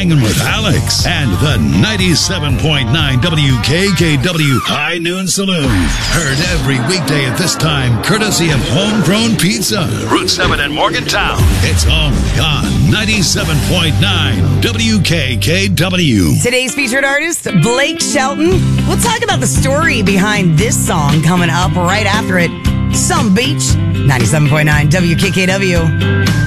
Hanging with Alex and the 97.9 WKKW High Noon Saloon. Heard every weekday at this time, courtesy of Homegrown Pizza. Route 7 in Morgantown. It's only on 97.9 WKKW. Today's featured artist, Blake Shelton. We'll talk about the story behind this song coming up right after it. Some Beach, 97.9 WKKW.